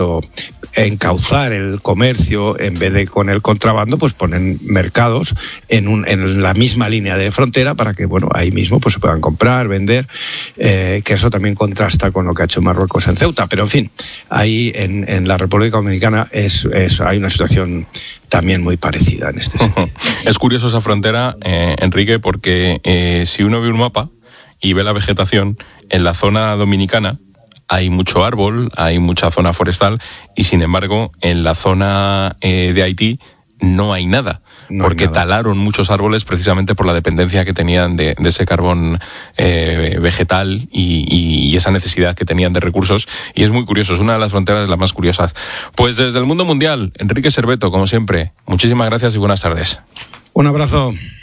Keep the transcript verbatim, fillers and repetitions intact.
encauzar el comercio en vez de con el contrabando, pues ponen mercados en, un, en la misma línea de frontera para que, bueno, ahí mismo pues se puedan comprar, vender, eh, que eso también contrasta con lo que ha hecho Marruecos en Ceuta. Pero en fin, ahí en, en la República Dominicana es, es, hay una situación también muy parecida en este sentido. Es curioso esa frontera, eh, Enrique, porque eh, si uno ve un mapa y ve la vegetación en la zona dominicana, hay mucho árbol, hay mucha zona forestal, y sin embargo, en la zona eh, de Haití no hay nada, no porque hay nada. Talaron muchos árboles precisamente por la dependencia que tenían de, de ese carbón eh, vegetal y, y esa necesidad que tenían de recursos, y es muy curioso, es una de las fronteras las más curiosas. Pues desde el mundo mundial, Enrique Serveto, como siempre, muchísimas gracias y buenas tardes. Un abrazo.